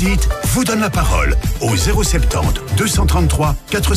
Dites, vous donne la parole au 070 233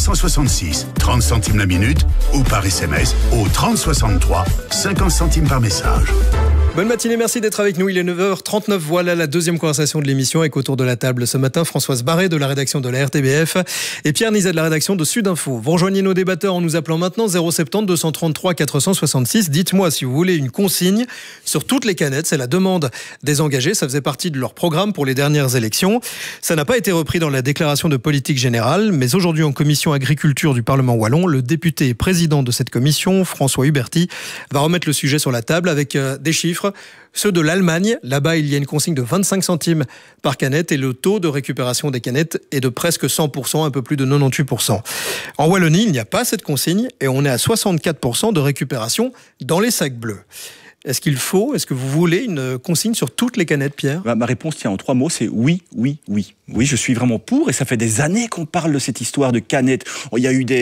466, 30 centimes la minute ou par SMS au 3063, 50 centimes par message. Bonne matinée, merci d'être avec nous. Il est 9h39. Voilà la deuxième conversation de l'émission avec autour de la table ce matin Françoise Barré de la rédaction de la RTBF et Pierre Nizet de la rédaction de Sud Info. Vous rejoignez nos débatteurs en nous appelant maintenant 070 233 466. Dites-moi si vous voulez une consigne sur toutes les canettes. C'est la demande des engagés. Ça faisait partie de leur programme pour les dernières élections. Ça n'a pas été repris dans la déclaration de politique générale, mais aujourd'hui en commission agriculture du Parlement wallon, le député et président de cette commission, François Huberty, va remettre le sujet sur la table avec des chiffres. Ceux de l'Allemagne, là-bas il y a une consigne de 25 centimes par canette et le taux de récupération des canettes est de presque 100%, un peu plus de 98%. En Wallonie, il n'y a pas cette consigne et on est à 64% de récupération dans les sacs bleus. Est-ce que vous voulez une consigne sur toutes les canettes, Pierre ? Ma réponse tient en 3 mots, c'est oui, oui, oui. Oui, je suis vraiment pour, et ça fait des années qu'on parle de cette histoire de canettes. On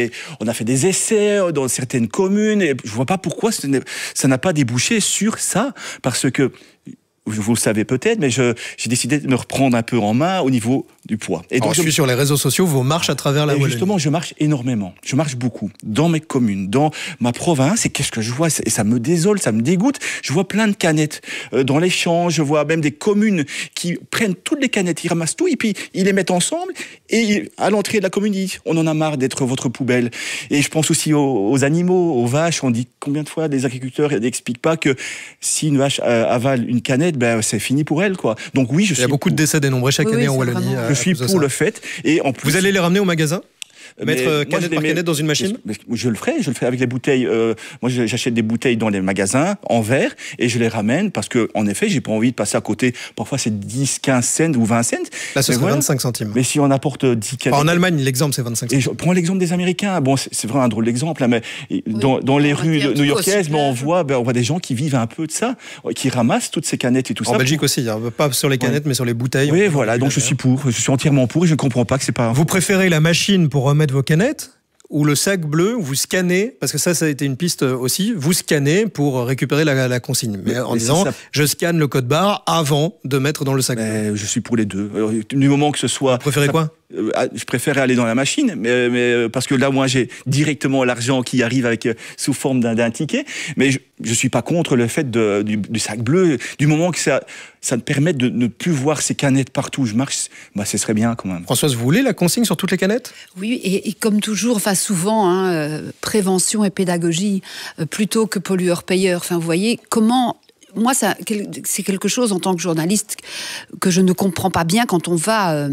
a fait des essais dans certaines communes, et je vois pas pourquoi ça n'a pas débouché sur ça, parce que vous le savez peut-être, mais j'ai décidé de me reprendre un peu en main au niveau du poids. Et donc, je suis sur les réseaux sociaux, vos marches à travers la Wallonie. Justement, je marche énormément. Je marche beaucoup. Dans mes communes, dans ma province. Et qu'est-ce que je vois ? Et ça me désole, ça me dégoûte. Je vois plein de canettes dans les champs. Je vois même des communes qui prennent toutes les canettes, ils ramassent tout et puis ils les mettent ensemble. Et à l'entrée de la commune, ils disent « On en a marre d'être votre poubelle ». Et je pense aussi aux animaux, aux vaches. On dit combien de fois les agriculteurs n'expliquent pas que si une vache avale une canette, c'est fini pour elle, quoi. Donc oui, il y a beaucoup de décès dénombrés chaque année en Wallonie. Je suis pour le fait. Et en plus, vous allez les ramener au magasin ? Mettre canette par canette dans une machine ? Je le ferai avec les bouteilles. Moi, j'achète des bouteilles dans les magasins en verre et je les ramène parce que, en effet, j'ai pas envie de passer à côté. Parfois, c'est 10, 15 cents ou 20 cents. Là, ce serait 25 centimes. Mais si on apporte 10 canettes. En Allemagne, l'exemple, c'est 25 centimes. Et je prends l'exemple des Américains. Bon, c'est vraiment un drôle d'exemple, mais dans les rues new-yorkaises, on voit des gens qui vivent un peu de ça, qui ramassent toutes ces canettes et tout ça. En Belgique aussi, pas sur les canettes, mais sur les bouteilles. Oui, voilà. Donc, je suis entièrement pour et je ne comprends pas que c'est pas. Vous préférez la machine pour remettre vos canettes ? Ou le sac bleu, vous scannez, parce que ça a été une piste aussi, vous scannez pour récupérer la consigne. Mais en disant, je scanne le code barre avant de mettre dans le sac bleu. Je suis pour les deux. Du moment que ce soit... Vous préférez quoi ? Je préfère aller dans la machine, mais parce que là, moi, j'ai directement l'argent qui arrive sous forme d'un ticket. Mais je suis pas contre le fait du sac bleu. Du moment que ça me permet de ne plus voir ces canettes partout où je marche, ce serait bien quand même. Françoise, vous voulez la consigne sur toutes les canettes ? Oui, et comme toujours, souvent, prévention et pédagogie, plutôt que pollueur-payeur. Enfin, vous voyez, comment... Moi, c'est quelque chose, en tant que journaliste, que je ne comprends pas bien quand on va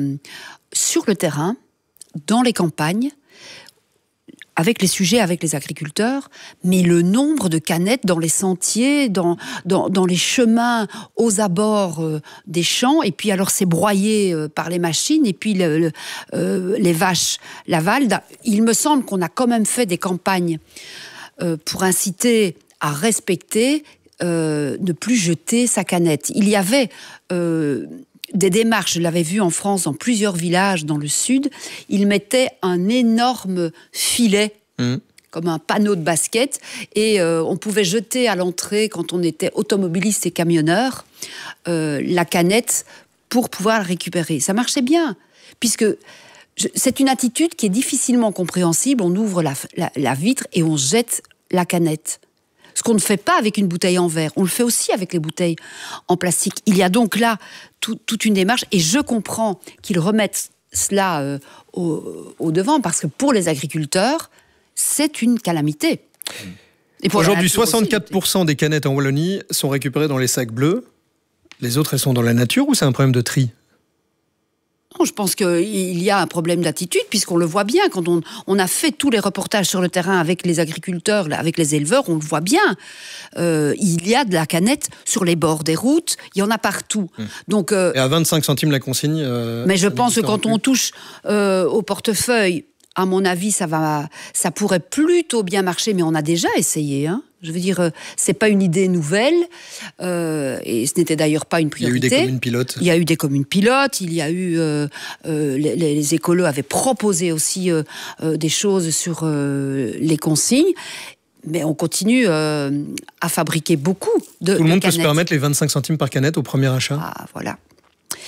sur le terrain, dans les campagnes, avec les sujets, avec les agriculteurs, mais le nombre de canettes dans les sentiers, dans les chemins, aux abords des champs, et puis alors c'est broyé par les machines, et puis les vaches l'avalent. Il me semble qu'on a quand même fait des campagnes pour inciter à respecter, ne plus jeter sa canette. Il y avait... des démarches, je l'avais vu en France, dans plusieurs villages dans le sud, ils mettaient un énorme filet, comme un panneau de basket, et on pouvait jeter à l'entrée, quand on était automobiliste et camionneur, la canette pour pouvoir la récupérer. Ça marchait bien, puisque c'est une attitude qui est difficilement compréhensible. On ouvre la vitre et on jette la canette. Ce qu'on ne fait pas avec une bouteille en verre, on le fait aussi avec les bouteilles en plastique. Il y a donc là toute une démarche, et je comprends qu'ils remettent cela au devant, parce que pour les agriculteurs, c'est une calamité. Aujourd'hui, 64% des canettes en Wallonie sont récupérées dans les sacs bleus. Les autres, elles sont dans la nature, ou c'est un problème de tri ? Non, je pense qu'il y a un problème d'attitude, puisqu'on le voit bien. Quand on a fait tous les reportages sur le terrain avec les agriculteurs, avec les éleveurs, on le voit bien. Il y a de la canette sur les bords des routes, il y en a partout. Donc, et à 25 centimes la consigne... mais je pense que quand on touche au portefeuille, à mon avis, ça pourrait plutôt bien marcher, mais on a déjà essayé, hein. Je veux dire, c'est pas une idée nouvelle, et ce n'était d'ailleurs pas une priorité. Il y a eu des communes pilotes. Il y a eu des communes pilotes, il y a eu... les écolos avaient proposé aussi des choses sur les consignes, mais on continue à fabriquer beaucoup de canettes. Tout le monde peut se permettre les 25 centimes par canette au premier achat. Ah, voilà.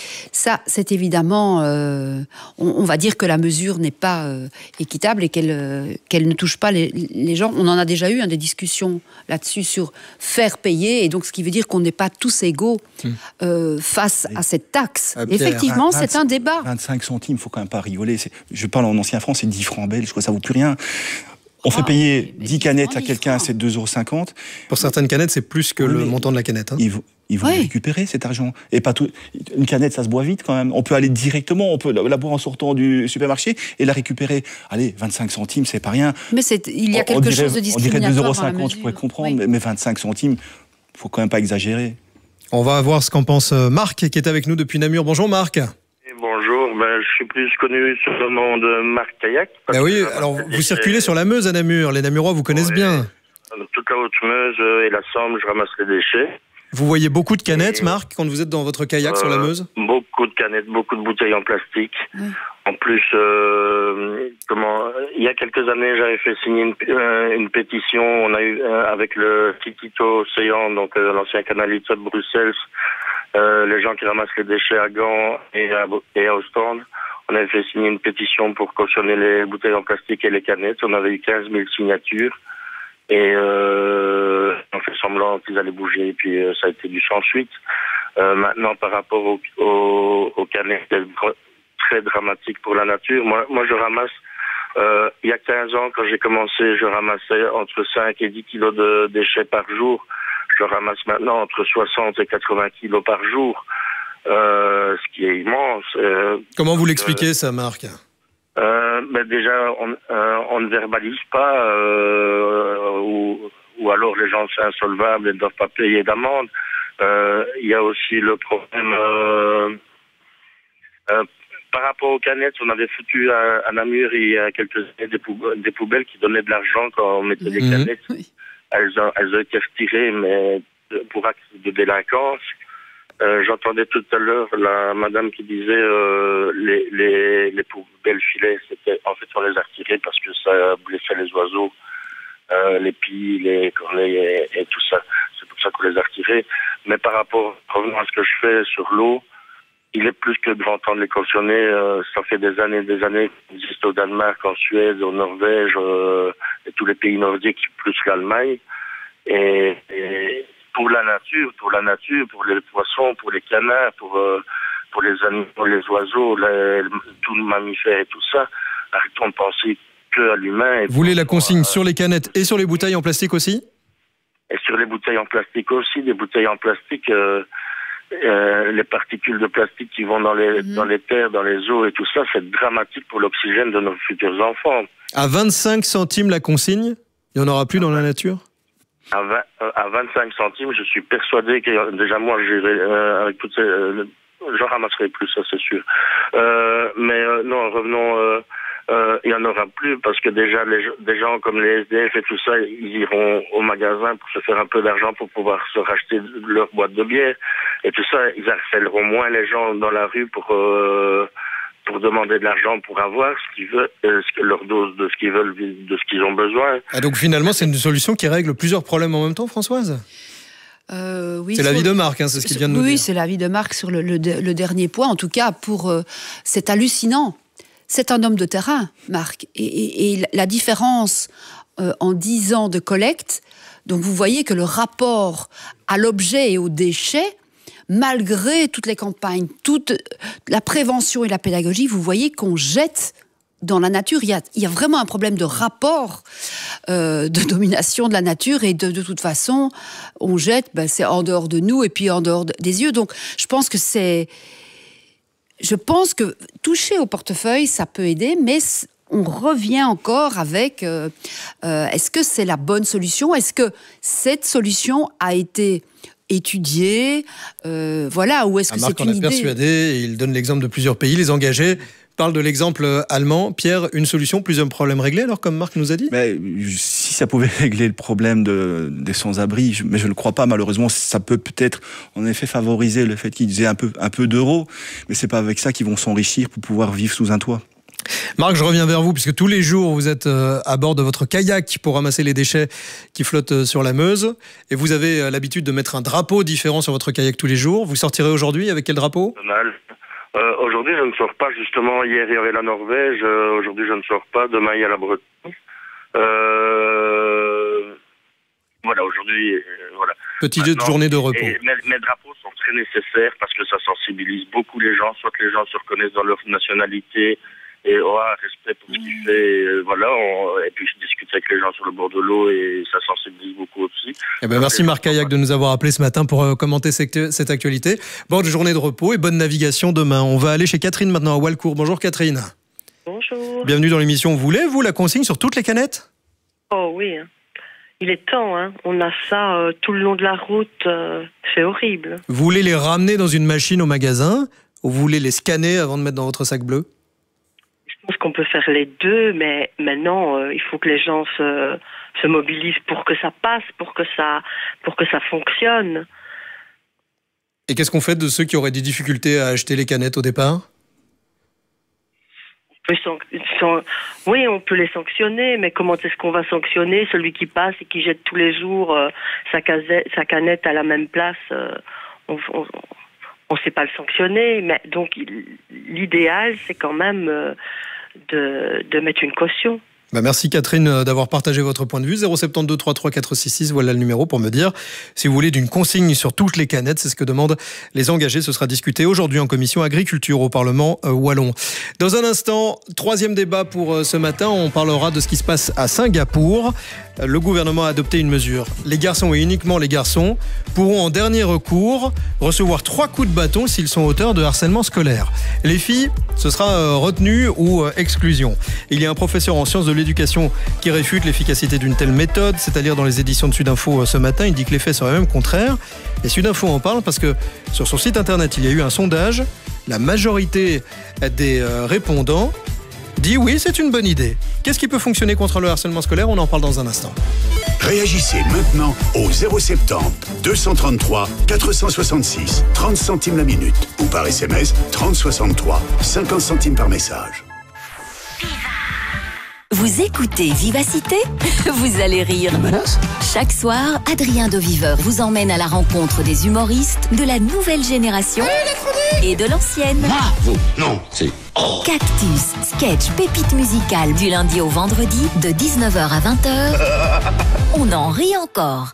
Ça, c'est évidemment, on va dire que la mesure n'est pas équitable et qu'elle ne touche pas les gens. On en a déjà eu des discussions là-dessus sur faire payer, et donc ce qui veut dire qu'on n'est pas tous égaux face à cette taxe. Effectivement, c'est un débat. 25 centimes, il ne faut quand même pas rigoler. Je parle en ancien franc, c'est 10 francs belges, quoi, ça ne vaut plus rien. On fait payer 10 canettes à quelqu'un, c'est 2,50 €. Pour certaines canettes, c'est plus que le montant de la canette. Hein. Ils vont récupérer cet argent. Et pas tout. Une canette, ça se boit vite quand même. On peut aller directement, on peut la boire en sortant du supermarché et la récupérer. Allez, 25 centimes, c'est pas rien. Mais il y a quelque chose de discriminatoire. On dirait 2,50 €, je pourrais comprendre, mais 25 centimes, faut quand même pas exagérer. On va voir ce qu'en pense Marc, qui est avec nous depuis Namur. Bonjour Marc. Bonjour, je suis plus connu sous le nom de Marc Kayak. Oui, alors vous circulez sur la Meuse à Namur, les Namurois vous connaissent bien. Toute la Haute-Meuse et la Sambre, je ramasse les déchets. Vous voyez beaucoup de canettes, Marc, quand vous êtes dans votre kayak sur la Meuse? Beaucoup de canettes, beaucoup de bouteilles en plastique. En plus, il y a quelques années, j'avais fait signer une pétition. On a eu avec le Titito Océan, donc l'ancien canalite de Bruxelles, les gens qui ramassent les déchets à Gand et à Ostende. On avait fait signer une pétition pour cautionner les bouteilles en plastique et les canettes. On avait eu 15 000 signatures. Et on fait semblant qu'ils allaient bouger, et puis ça a été du sans suite. Maintenant, par rapport aux canettes, c'est très dramatique pour la nature. Moi, je ramasse, il y a 15 ans, quand j'ai commencé, je ramassais entre 5 et 10 kilos de déchets par jour. Je ramasse maintenant entre 60 et 80 kilos par jour, ce qui est immense. Comment vous l'expliquez, ça, Marc? Déjà, on ne verbalise pas, ou alors les gens sont insolvables et ne doivent pas payer d'amende. Il y a aussi le problème par rapport aux canettes. On avait foutu à Namur il y a quelques années des poubelles qui donnaient de l'argent quand on mettait des canettes. Elles ont été retirées, mais pour acte de délinquance. J'entendais tout à l'heure la madame qui disait les poubelles filets, en fait on les a retirées parce que ça blessait les oiseaux, les pies, les corneilles et tout ça. C'est pour ça qu'on les a retirées. Mais par rapport, revenons à ce que je fais sur l'eau, il est plus que grand temps de les cautionner. Ça fait des années qu'il existe au Danemark, en Suède, en Norvège, et tous les pays nordiques, plus l'Allemagne. Et pour la nature, pour les poissons, pour les canards, pour les animaux, les oiseaux, tout le mammifère et tout ça, arrêtons de penser que à l'humain. Vous voulez la consigne sur les canettes et sur les bouteilles en plastique aussi? Et sur les bouteilles en plastique aussi. Des bouteilles en plastique, les particules de plastique qui vont dans les terres, dans les eaux et tout ça, c'est dramatique pour l'oxygène de nos futurs enfants. À 25 centimes la consigne, il n'y en aura plus dans la nature? À 25 centimes, je suis persuadé que déjà moi, j'irai avec toutes ces... j'en ramasserai plus, ça c'est sûr. Non, revenons... il n'y en aura plus parce que déjà des gens comme les SDF et tout ça, ils iront au magasin pour se faire un peu d'argent pour pouvoir se racheter leur boîte de bière. Et tout ça, ils harcèleront moins les gens dans la rue pour demander de l'argent pour avoir ce qu'ils veulent, leur dose de ce qu'ils veulent, de ce qu'ils ont besoin. Donc finalement, c'est une solution qui règle plusieurs problèmes en même temps, Françoise? Oui, c'est l'avis de Marc, c'est ce qu'il vient de nous dire. Oui, c'est l'avis de Marc sur le dernier point. En tout cas, c'est hallucinant. C'est un homme de terrain, Marc. Et la différence en 10 ans de collecte, donc vous voyez que le rapport à l'objet et aux déchets, malgré toutes les campagnes, toute la prévention et la pédagogie, vous voyez qu'on jette dans la nature. Il y a vraiment un problème de rapport, de domination de la nature, et de toute façon, on jette, c'est en dehors de nous et puis en dehors des yeux. Donc, je pense que toucher au portefeuille, ça peut aider, mais on revient encore avec est-ce que c'est la bonne solution? Est-ce que cette solution a été étudiée, ou est-ce que c'est une idée? Marc en est persuadé, et il donne l'exemple de plusieurs pays. Les engagés parlent de l'exemple allemand. Pierre, une solution, plusieurs problèmes réglés, alors, comme Marc nous a dit? Mais si ça pouvait régler le problème des sans-abri, mais je ne le crois pas, malheureusement, ça peut peut-être en effet favoriser le fait qu'ils aient un peu d'euros, mais c'est pas avec ça qu'ils vont s'enrichir pour pouvoir vivre sous un toit. Marc, je reviens vers vous, puisque tous les jours, vous êtes à bord de votre kayak pour ramasser les déchets qui flottent sur la Meuse. Et vous avez l'habitude de mettre un drapeau différent sur votre kayak tous les jours. Vous sortirez aujourd'hui avec quel drapeau? Aujourd'hui, je ne sors pas. Justement, hier, il y avait la Norvège. Aujourd'hui, je ne sors pas. Demain, il y a la Bretagne. Voilà, aujourd'hui, voilà. Petite journée de repos. Mes drapeaux sont très nécessaires parce que ça sensibilise beaucoup les gens. Soit que les gens se reconnaissent dans leur nationalité et respect pour ce qu'ils font. Et puis je discute avec les gens sur le bord de l'eau et ça sensibilise beaucoup aussi. Merci Marc Caillac de nous avoir appelé ce matin pour commenter cette actualité. Bonne journée de repos et bonne navigation demain. On va aller chez Catherine maintenant à Walcourt. Bonjour Catherine. Bonjour. Bienvenue dans l'émission. Voulez-vous la consigne sur toutes les canettes ? Oh oui, il est temps. On a ça tout le long de la route. C'est horrible. Vous voulez les ramener dans une machine au magasin ou vous voulez les scanner avant de mettre dans votre sac bleu ? Je pense qu'on peut faire les deux, mais maintenant, il faut que les gens se mobilisent pour que ça passe, pour que ça fonctionne. Et qu'est-ce qu'on fait de ceux qui auraient des difficultés à acheter les canettes au départ ? Oui, on peut les sanctionner, mais comment est-ce qu'on va sanctionner celui qui passe et qui jette tous les jours sa canette à la même place on ne sait pas le sanctionner, mais donc l'idéal, c'est quand même de mettre une caution. Merci Catherine d'avoir partagé votre point de vue. 072 33 466, voilà le numéro pour me dire si vous voulez d'une consigne sur toutes les canettes. C'est ce que demandent les engagés. Ce sera discuté aujourd'hui en commission agriculture au Parlement wallon. Dans un instant, troisième débat pour ce matin. On parlera de ce qui se passe à Singapour. Le gouvernement a adopté une mesure. Les garçons et uniquement les garçons pourront en dernier recours recevoir 3 coups de bâton s'ils sont auteurs de harcèlement scolaire. Les filles, ce sera retenue ou exclusion. Il y a un professeur en sciences de l'éducation qui réfute l'efficacité d'une telle méthode, c'est-à-dire dans les éditions de Sudinfo ce matin, il dit que les faits seraient même contraires. Et Sudinfo en parle parce que sur son site internet, il y a eu un sondage. La majorité des répondants dit oui, c'est une bonne idée. Qu'est-ce qui peut fonctionner contre le harcèlement scolaire ? On en parle dans un instant. Réagissez maintenant au 070 233 466 30 centimes la minute ou par SMS 3063 50 centimes par message. Vous écoutez Vivacité ? Vous allez rire. Chaque soir, Adrien de Viveur vous emmène à la rencontre des humoristes de la nouvelle génération et de l'ancienne. Non, c'est... Cactus, sketch, pépite musicale du lundi au vendredi de 19h à 20h. On en rit encore.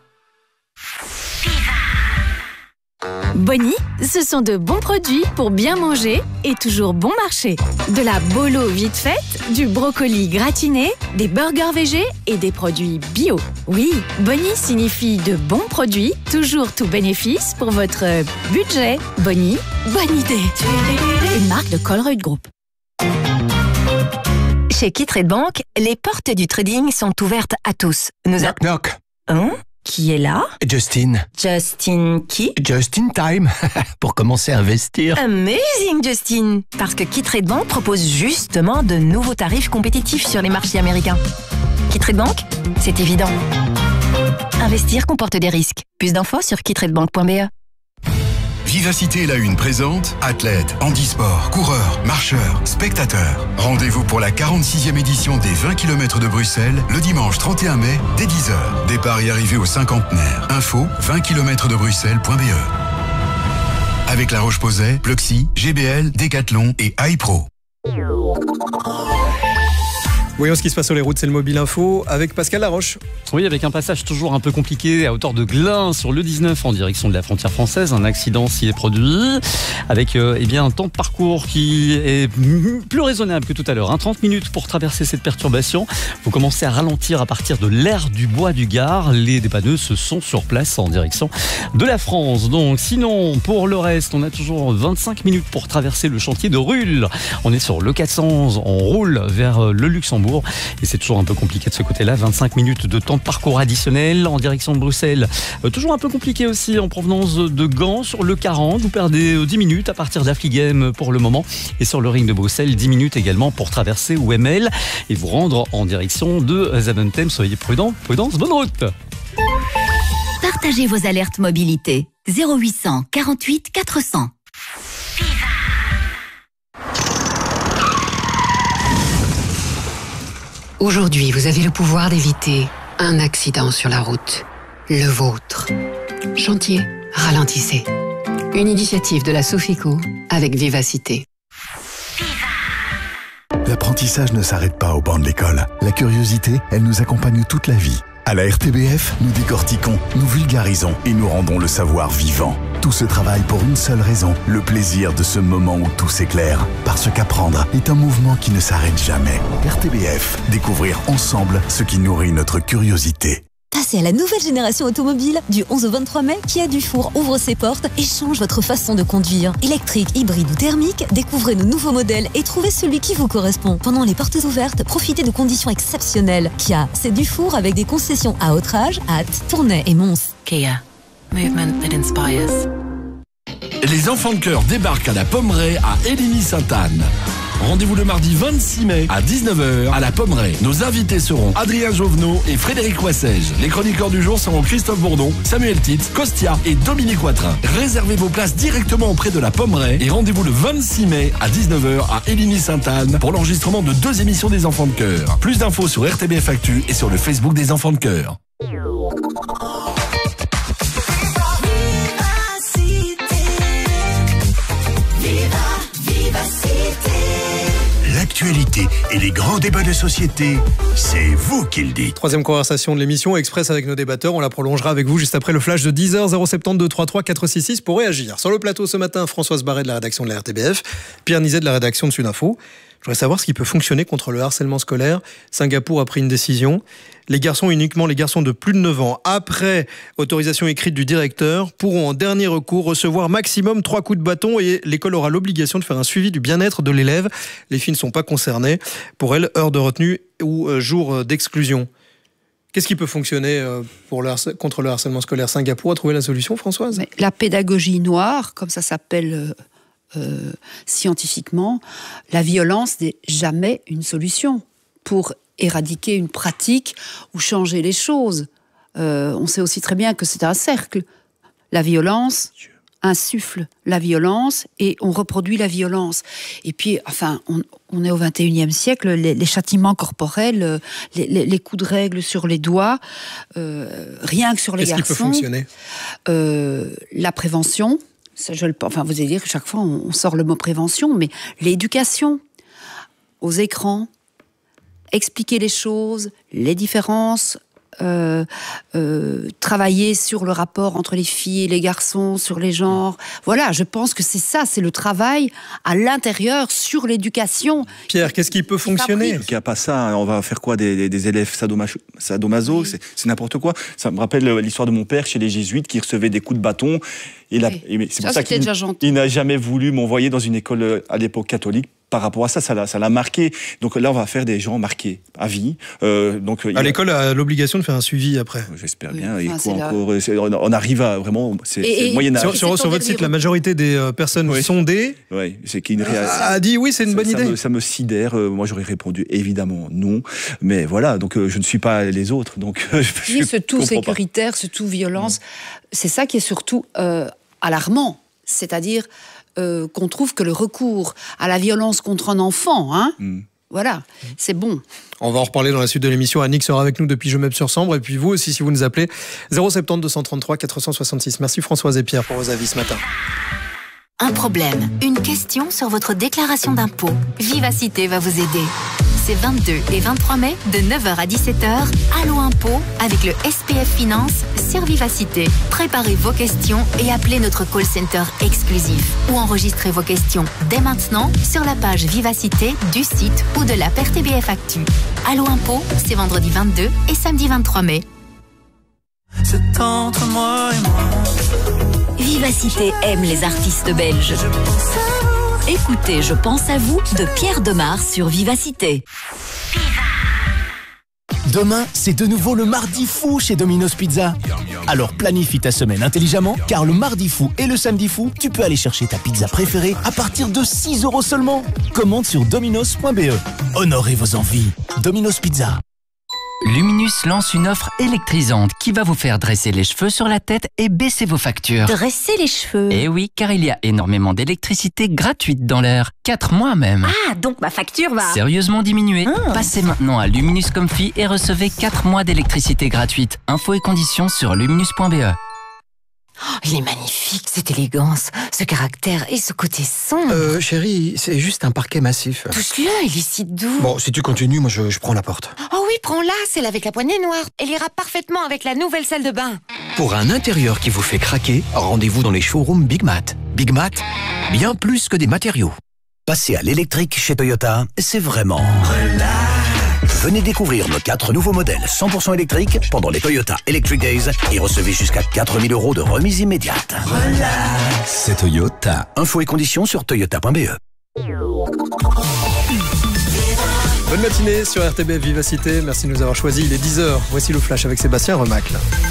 Bonnie, ce sont de bons produits pour bien manger et toujours bon marché. De la bolo vite faite, du brocoli gratiné, des burgers végés et des produits bio. Oui, Bonnie signifie de bons produits, toujours tout bénéfice pour votre budget. Bonnie, bonne idée. Une marque de Colruyt Group. Chez Kittrade Bank, les portes du trading sont ouvertes à tous. Knock knock. Hein ? Qui est là ? Justine. Justin qui ? Just in time. Pour commencer à investir. Amazing, Justin. Parce que Kittrade Bank propose justement de nouveaux tarifs compétitifs sur les marchés américains. Kittrade Bank, c'est évident. Investir comporte des risques. Plus d'infos sur kittradebank.be. Vivacité la une présente athlètes, handisport, coureurs, marcheurs, spectateurs. Rendez-vous pour la 46e édition des 20 km de Bruxelles le dimanche 31 mai dès 10h. Départ et arrivée au cinquantenaire. Info 20km-de-bruxelles.be. Avec La Roche-Posay, Pluxee, GBL, Decathlon et iPro. Voyons ce qui se passe sur les routes, c'est le Mobile Info avec Pascal Laroche. Oui, avec un passage toujours un peu compliqué à hauteur de Glun sur le 19 en direction de la frontière française. Un accident s'y est produit avec un temps de parcours qui est plus raisonnable que tout à l'heure. 30 minutes pour traverser cette perturbation. Vous commencez à ralentir à partir de l'aire du Bois du Gard. Les dépanneuses sont sur place en direction de la France. Donc, sinon, pour le reste, on a toujours 25 minutes pour traverser le chantier de Rulle. On est sur le 400, on roule vers le Luxembourg. Et c'est toujours un peu compliqué de ce côté-là. 25 minutes de temps de parcours additionnel en direction de Bruxelles. Toujours un peu compliqué aussi en provenance de Gand sur le 40. Vous perdez 10 minutes à partir d'Affligem pour le moment. Et sur le ring de Bruxelles, 10 minutes également pour traverser OML et vous rendre en direction de Zaventem. Soyez prudents. Prudence, bonne route. Partagez vos alertes mobilité. 0800 48 400. Aujourd'hui, vous avez le pouvoir d'éviter un accident sur la route. Le vôtre. Chantier, ralentissez. Une initiative de la Sofico avec Vivacité. l'apprentissage ne s'arrête pas au banc de l'école. La curiosité, elle nous accompagne toute la vie. À la RTBF, nous décortiquons, nous vulgarisons et nous rendons le savoir vivant. Tout ce travail pour une seule raison, le plaisir de ce moment où tout s'éclaire. Parce qu'apprendre est un mouvement qui ne s'arrête jamais. RTBF, découvrir ensemble ce qui nourrit notre curiosité. Passez à la nouvelle génération automobile. Du 11 au 23 mai, Kia Dufour ouvre ses portes et change votre façon de conduire. Électrique, hybride ou thermique, découvrez nos nouveaux modèles et trouvez celui qui vous correspond. Pendant les portes ouvertes, profitez de conditions exceptionnelles. Kia, c'est Dufour avec des concessions à Autrage, Ath, Tournai et Mons. Kia, movement that inspires. Les enfants de cœur débarquent à la Pommeraye à Éligny-Sainte-Anne. Rendez-vous le mardi 26 mai à 19h à la Pommeraye. Nos invités seront Adrien Jovenot et Frédéric Wassège. Les chroniqueurs du jour seront Christophe Bourdon, Samuel Titz, Costia et Dominique Watrin. Réservez vos places directement auprès de la Pommeraye et rendez-vous le 26 mai à 19h à Éligny-Sainte-Anne pour l'enregistrement de 2 émissions des enfants de cœur. Plus d'infos sur RTBF Actu et sur le Facebook des enfants de cœur. L'actualité et les grands débats de société, c'est vous qui le dites. Troisième conversation de l'émission Express avec nos débatteurs. On la prolongera avec vous juste après le flash de 10h 072 33 466 pour réagir. Sur le plateau ce matin, Françoise Barret de la rédaction de la RTBF, Pierre Nizet de la rédaction de Sud Info. Je voudrais savoir ce qui peut fonctionner contre le harcèlement scolaire. Singapour a pris une décision. Les garçons, uniquement les garçons de plus de 9 ans, après autorisation écrite du directeur, pourront en dernier recours recevoir maximum 3 coups de bâton et l'école aura l'obligation de faire un suivi du bien-être de l'élève. Les filles ne sont pas concernées. Pour elles, heure de retenue ou jour d'exclusion. Qu'est-ce qui peut fonctionner contre le harcèlement scolaire? Singapour a trouvé la solution, Françoise? Mais la pédagogie noire, comme ça s'appelle scientifiquement, la violence n'est jamais une solution pour éradiquer une pratique ou changer les choses. On sait aussi très bien que c'est un cercle. La violence insuffle la violence et on reproduit la violence. Et puis, enfin, on est au 21e siècle, les châtiments corporels, les coups de règle sur les doigts, rien que sur les garçons. Qu'est-ce qui peut fonctionner? La prévention. Vous allez dire que chaque fois on sort le mot prévention, mais l'éducation aux écrans, expliquer les choses, les différences, travailler sur le rapport entre les filles et les garçons, sur les genres. Voilà, je pense que c'est ça, c'est le travail à l'intérieur sur l'éducation. Pierre, qu'est-ce qui peut fonctionner? Il n'y a pas ça, on va faire quoi des élèves sadomaso, oui. C'est n'importe quoi. Ça me rappelle l'histoire de mon père chez les jésuites qui recevait des coups de bâton. Et c'est pour ça qu'il n'a jamais voulu m'envoyer dans une école à l'époque catholique. Par rapport à ça, ça l'a marqué. Donc là, on va faire des gens marqués à vie. L'école a l'obligation de faire un suivi après. J'espère bien. Et quoi encore, on arrive à vraiment... C'est Moyen-Âge. Sur votre site, la majorité des personnes sondées a dit oui, c'est une bonne idée. Ça me sidère. Moi, j'aurais répondu évidemment non. Mais voilà, donc je ne suis pas les autres. Donc, ce tout sécuritaire, ce tout violence, c'est ça qui est surtout alarmant. C'est-à-dire... qu'on trouve que le recours à la violence contre un enfant, voilà, c'est bon. On va en reparler dans la suite de l'émission. Annick sera avec nous depuis Gemep-sur-Sambre. Et puis vous aussi, si vous nous appelez, 070 233 466. Merci Françoise et Pierre pour vos avis ce matin. Un problème, une question sur votre déclaration d'impôt. Vivacité va vous aider. C'est 22 et 23 mai, de 9h à 17h, Allo Impôt, avec le SPF Finance sur Vivacité. Préparez vos questions et appelez notre call center exclusif. Ou enregistrez vos questions dès maintenant sur la page Vivacité du site ou de l'app RTBF Actu. Allo Impôt, c'est vendredi 22 et samedi 23 mai. C'est entre moi et moi. Vivacité aime les artistes belges. Écoutez, je pense à vous de Pierre Demar sur Vivacité. Demain, c'est de nouveau le mardi fou chez Domino's Pizza. Alors planifie ta semaine intelligemment, car le mardi fou et le samedi fou, tu peux aller chercher ta pizza préférée à partir de 6 € seulement. Commande sur dominos.be. Honorez vos envies. Domino's Pizza. Luminus lance une offre électrisante qui va vous faire dresser les cheveux sur la tête et baisser vos factures. Dresser les cheveux? Eh oui, car il y a énormément d'électricité gratuite dans l'air. 4 mois même. Ah, donc ma facture va... sérieusement diminuer. Passez maintenant à Luminus Comfy et recevez 4 mois d'électricité gratuite. Infos et conditions sur luminus.be. Il est magnifique, cette élégance, ce caractère et ce côté sombre. Chérie, c'est juste un parquet massif. Touche-le, il est si doux. Bon, si tu continues, moi je prends la porte. Oh oui, prends-la, celle avec la poignée noire. Elle ira parfaitement avec la nouvelle salle de bain. Pour un intérieur qui vous fait craquer, rendez-vous dans les showrooms Big Mat. Big Mat, bien plus que des matériaux. Passer à l'électrique chez Toyota, c'est vraiment... Venez découvrir nos 4 nouveaux modèles 100% électriques pendant les Toyota Electric Days et recevez jusqu'à 4 000 € de remise immédiate. C'est Toyota. Infos et conditions sur toyota.be. Bonne matinée sur RTBF Vivacité. Merci de nous avoir choisis. Il est 10h. Voici le flash avec Sébastien Remacle.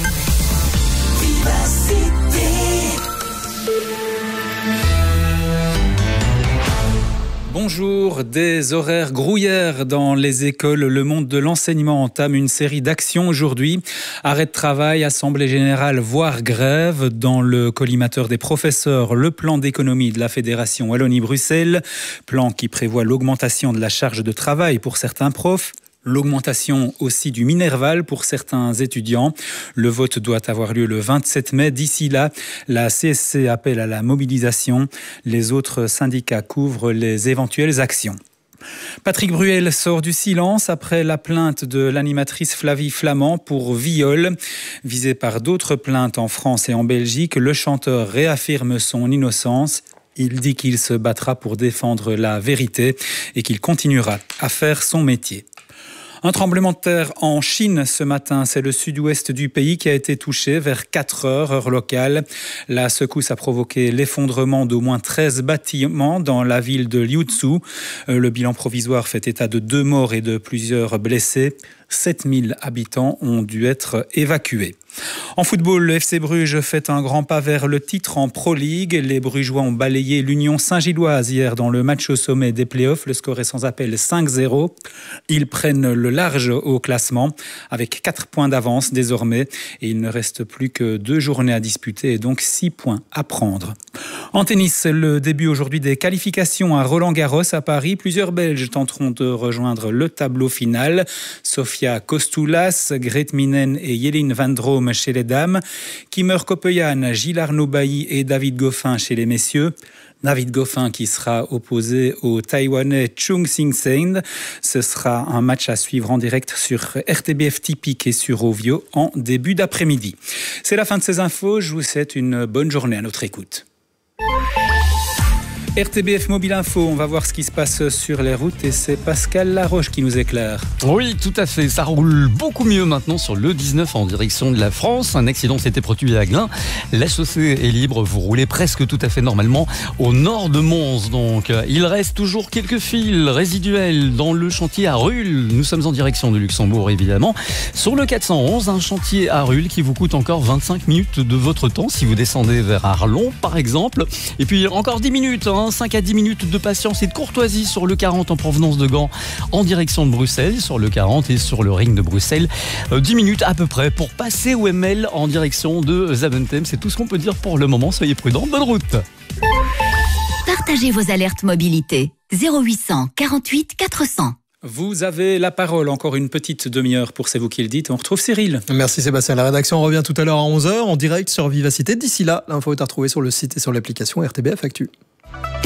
Bonjour, des horaires grouillères dans les écoles. Le monde de l'enseignement entame une série d'actions aujourd'hui. Arrêt de travail, assemblée générale, voire grève. Dans le collimateur des professeurs, le plan d'économie de la Fédération Wallonie-Bruxelles. Plan qui prévoit l'augmentation de la charge de travail pour certains profs. L'augmentation aussi du Minerval pour certains étudiants. Le vote doit avoir lieu le 27 mai. D'ici là, la CSC appelle à la mobilisation. Les autres syndicats couvrent les éventuelles actions. Patrick Bruel sort du silence après la plainte de l'animatrice Flavie Flament pour viol. Visé par d'autres plaintes en France et en Belgique, le chanteur réaffirme son innocence. Il dit qu'il se battra pour défendre la vérité et qu'il continuera à faire son métier. Un tremblement de terre en Chine ce matin, c'est le sud-ouest du pays qui a été touché vers 4 heures, heure locale. La secousse a provoqué l'effondrement d'au moins 13 bâtiments dans la ville de Liuzhou. Le bilan provisoire fait état de 2 morts et de plusieurs blessés. 7000 habitants ont dû être évacués. En football, le FC Bruges fait un grand pas vers le titre en Pro League. Les Brugeois ont balayé l'Union Saint-Gilloise hier dans le match au sommet des playoffs. Le score est sans appel 5-0. Ils prennent le large au classement avec 4 points d'avance désormais. Et il ne reste plus que 2 journées à disputer et donc 6 points à prendre. En tennis, le début aujourd'hui des qualifications à Roland-Garros à Paris. Plusieurs Belges tenteront de rejoindre le tableau final. Sofia Kostoulas, Grete Minen et Yelin Van Drome chez les dames. Kimmer Kopeyan, Gilles Arnaud-Bailly et David Goffin chez les messieurs. David Goffin qui sera opposé au Taïwanais Chung Sing-Sein. Ce sera un match à suivre en direct sur RTBF Typique et sur Ovio en début d'après-midi. C'est la fin de ces infos. Je vous souhaite une bonne journée à notre écoute. RTBF Mobile Info, on va voir ce qui se passe sur les routes et c'est Pascal Laroche qui nous éclaire. Oui, tout à fait. Ça roule beaucoup mieux maintenant sur le 19 en direction de la France. Un accident s'était produit à Glun. La chaussée est libre. Vous roulez presque tout à fait normalement au nord de Mons. Donc, il reste toujours quelques fils résiduels dans le chantier à Ruhl. Nous sommes en direction de Luxembourg, évidemment. Sur le 411, un chantier à Ruhl qui vous coûte encore 25 minutes de votre temps si vous descendez vers Arlon, par exemple. Et puis, encore 10 minutes, 5 à 10 minutes de patience et de courtoisie sur le 40 en provenance de Gand en direction de Bruxelles, sur le 40 et sur le ring de Bruxelles. 10 minutes à peu près pour passer au ML en direction de Zaventem. C'est tout ce qu'on peut dire pour le moment. Soyez prudents. Bonne route. Partagez vos alertes mobilité. 0800 48 400. Vous avez la parole, encore une petite demi-heure pour C'est vous qui le dites. On retrouve Cyril. Merci Sébastien. La rédaction revient tout à l'heure à 11h en direct sur Vivacité. D'ici là, l'info est à retrouver sur le site et sur l'application RTBF Actu.